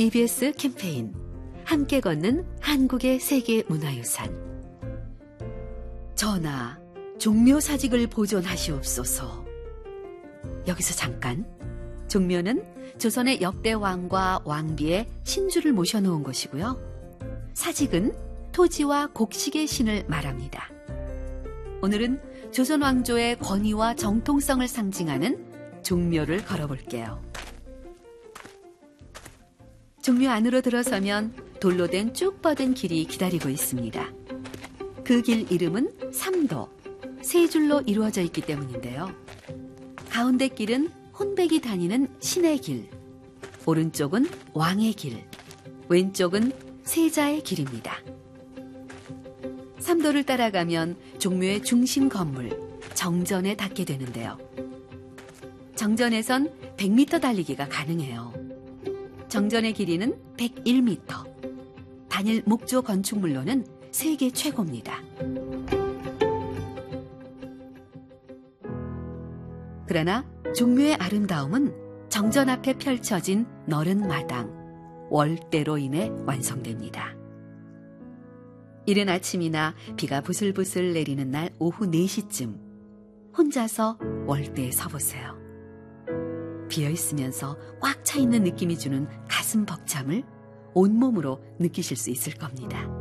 EBS 캠페인 함께 걷는 한국의 세계문화유산. 전하, 종묘사직을 보존하시옵소서. 여기서 잠깐. 종묘는 조선의 역대 왕과 왕비의 신주를 모셔놓은 곳이고요. 사직은 토지와 곡식의 신을 말합니다. 오늘은 조선 왕조의 권위와 정통성을 상징하는 종묘를 걸어볼게요. 종묘 안으로 들어서면 돌로 된 쭉 뻗은 길이 기다리고 있습니다. 그 길 이름은 삼도, 세 줄로 이루어져 있기 때문인데요. 가운데 길은 혼백이 다니는 신의 길, 오른쪽은 왕의 길, 왼쪽은 세자의 길입니다. 삼도를 따라가면 종묘의 중심 건물, 정전에 닿게 되는데요. 정전에선 100m 달리기가 가능해요. 정전의 길이는 101m. 단일 목조 건축물로는 세계 최고입니다. 그러나 종묘의 아름다움은 정전 앞에 펼쳐진 넓은 마당, 월대로 인해 완성됩니다. 이른 아침이나 비가 부슬부슬 내리는 날 오후 4시쯤 혼자서 월대에 서보세요. 비어있으면서 꽉 차있는 느낌이 주는 가슴 벅참을 온몸으로 느끼실 수 있을 겁니다.